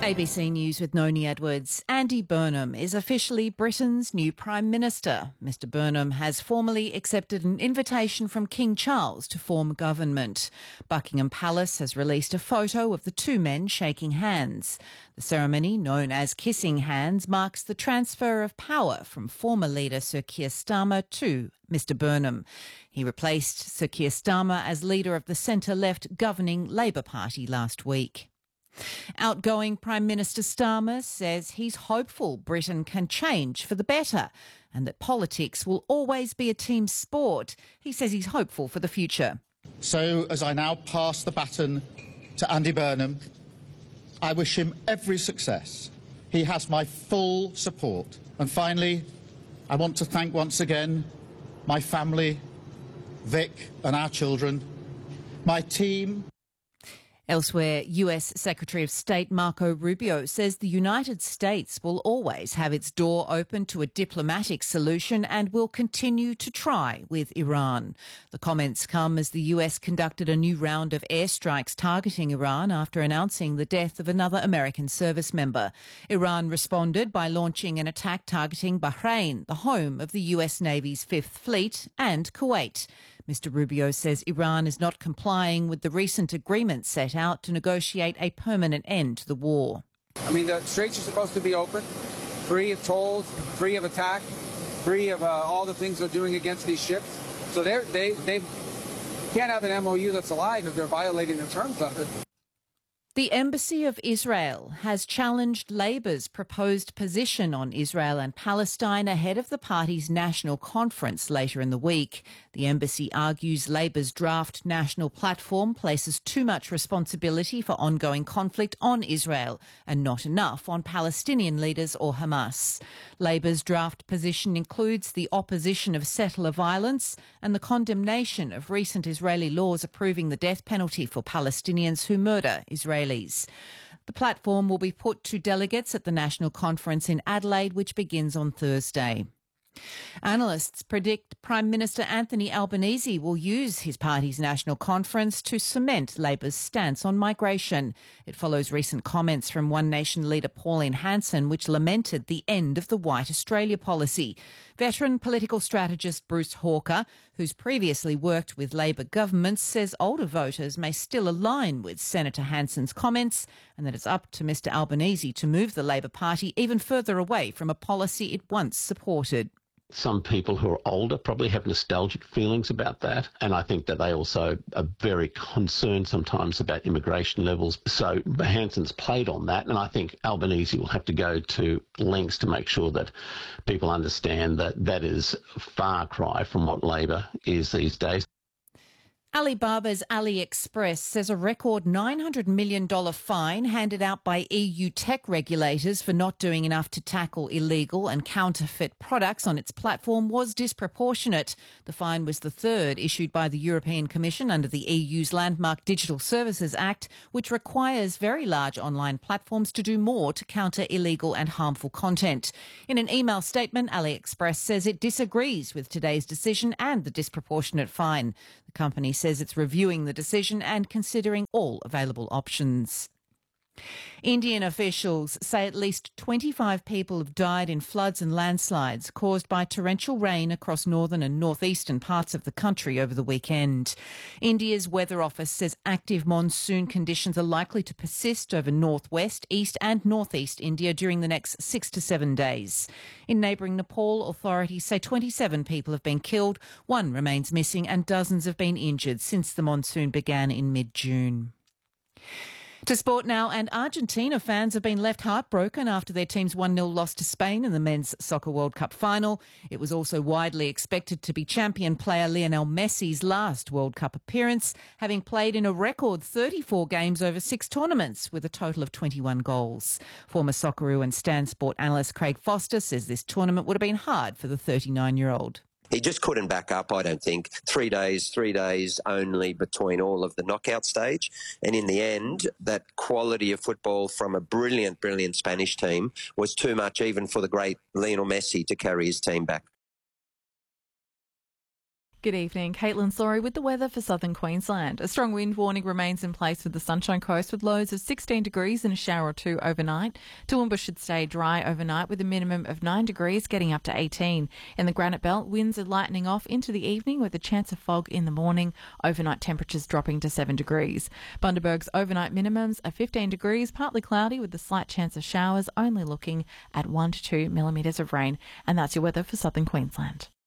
ABC News with Noni Edwards. Andy Burnham is officially Britain's new Prime Minister. Mr Burnham has formally accepted an invitation from King Charles to form government. Buckingham Palace has released a photo of the two men shaking hands. The ceremony, known as Kissing Hands, marks the transfer of power from former leader Sir Keir Starmer to Mr Burnham. He replaced Sir Keir Starmer as leader of the centre-left governing Labour Party last week. Outgoing Prime Minister Starmer says he's hopeful Britain can change for the better and that politics will always be a team sport. He says he's hopeful for the future. So, as I now pass the baton to Andy Burnham, I wish him every success. He has my full support. And finally, I want to thank once again my family, Vic and our children, my team. Elsewhere, US Secretary of State Marco Rubio says the United States will always have its door open to a diplomatic solution and will continue to try with Iran. The comments come as the US conducted a new round of airstrikes targeting Iran after announcing the death of another American service member. Iran responded by launching an attack targeting Bahrain, the home of the US Navy's Fifth Fleet, and Kuwait. Mr Rubio says Iran is not complying with the recent agreement set out to negotiate a permanent end to the war. I mean, the straits are supposed to be open, free of tolls, free of attack, free of all the things they're doing against these ships. So they can't have an MOU that's alive if they're violating the terms of it. The Embassy of Israel has challenged Labor's proposed position on Israel and Palestine ahead of the party's national conference later in the week. The embassy argues Labor's draft national platform places too much responsibility for ongoing conflict on Israel and not enough on Palestinian leaders or Hamas. Labor's draft position includes the opposition of settler violence and the condemnation of recent Israeli laws approving the death penalty for Palestinians who murder Israelis. The platform will be put to delegates at the National Conference in Adelaide, which begins on Thursday. Analysts predict Prime Minister Anthony Albanese will use his party's national conference to cement Labor's stance on migration. It follows recent comments from One Nation leader Pauline Hanson, which lamented the end of the White Australia policy. Veteran political strategist Bruce Hawker, who's previously worked with Labor governments, says older voters may still align with Senator Hanson's comments and that it's up to Mr Albanese to move the Labor Party even further away from a policy it once supported. Some people who are older probably have nostalgic feelings about that, and I think that they also are very concerned sometimes about immigration levels. So Hanson's played on that, and I think Albanese will have to go to lengths to make sure that people understand that that is a far cry from what Labor is these days. Alibaba's AliExpress says a record $900 million fine handed out by EU tech regulators for not doing enough to tackle illegal and counterfeit products on its platform was disproportionate. The fine was the third issued by the European Commission under the EU's landmark Digital Services Act, which requires very large online platforms to do more to counter illegal and harmful content. In an email statement, AliExpress says it disagrees with today's decision and the disproportionate fine. The company says it's reviewing the decision and considering all available options. Indian officials say at least 25 people have died in floods and landslides caused by torrential rain across northern and northeastern parts of the country over the weekend. India's Weather Office says active monsoon conditions are likely to persist over northwest, east and northeast India during the next 6 to 7 days. In neighbouring Nepal, authorities say 27 people have been killed, one remains missing and dozens have been injured since the monsoon began in mid-June. To sport now, and Argentina fans have been left heartbroken after their team's 1-0 loss to Spain in the Men's Soccer World Cup final. It was also widely expected to be champion player Lionel Messi's last World Cup appearance, having played in a record 34 games over 6 tournaments with a total of 21 goals. Former Socceroo and Stan Sport analyst Craig Foster says this tournament would have been hard for the 39-year-old. He just couldn't back up, I don't think. 3 days only between all of the knockout stage. And in the end, that quality of football from a brilliant Spanish team was too much even for the great Lionel Messi to carry his team back. Good evening. Caitlin Sorry with the weather for southern Queensland. A strong wind warning remains in place for the Sunshine Coast with lows of 16 degrees and a shower or two overnight. Toowoomba should stay dry overnight with a minimum of 9 degrees getting up to 18. In the Granite Belt, winds are lightening off into the evening with a chance of fog in the morning. Overnight temperatures dropping to 7 degrees. Bundaberg's overnight minimums are 15 degrees, partly cloudy with a slight chance of showers, only looking at 1 to 2 millimetres of rain. And that's your weather for southern Queensland.